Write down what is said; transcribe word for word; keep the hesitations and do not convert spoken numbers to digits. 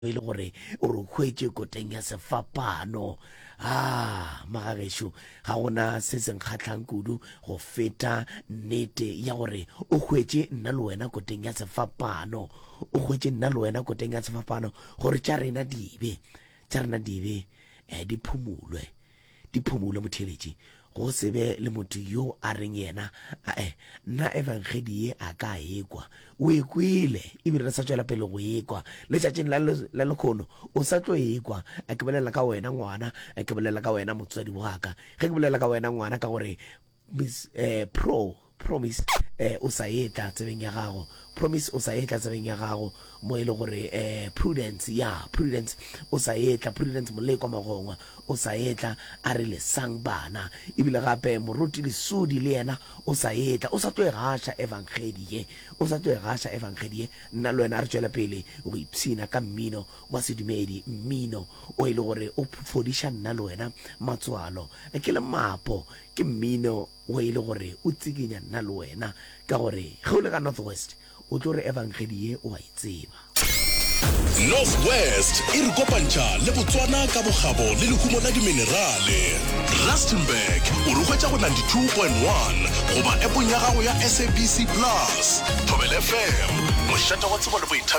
e le gore o re hwetse koteng ya sefapano ah magagesho ga gona se se nkgatlhang kudu go feta nnete ya gore o hwetse nna le wena koteng ya sefapano o hwetse nna le wena koteng ya sefapano gore tša rena dibe tša rena dibe eh, di phumulwe di phumulwe motheletši go se be le motho yo a reng yena eh nna evangeli ye a ka ekwa o ekwile ebile re sa tswela pele go ekwa le tšatšing la lekgono o sa tlo ekwa a ke bolela ka wena ngwana a ke bolela ka wena motswadi wa ka ge ke bolela ka wena ngwana ka gore miss eh, pro promise eh, o sa etla tsebeng ya gago promise o sa etla tsebeng ya gago mo e le gore eh, prudence ya prudence o sa etla prudence moleko magongwa o sa etla a re le sang bana ebile gape moruti le sudi le yena o sa etla o sa tlo e gasha evangeli ye o sa tlo e gasha evangeli ye nna le wena a re tšwela pele go ipsina ka mmino wa sedumedi mmino o e le gore o fodiša nna le wena matswalo ke le mapo ke mmino o e le gore o tsikinya nna le wena ka gore ge o le ka northwest o tlo re evangeli ye o a itseba Northwest e re kopantša le Botswana ka bogabo le lehumo la diminerale. Rustenburg o re hwetša go ninety-two point one goba appong ya gago ya S A B C Plus. Thobela F M mošata wa tsebo le boithabi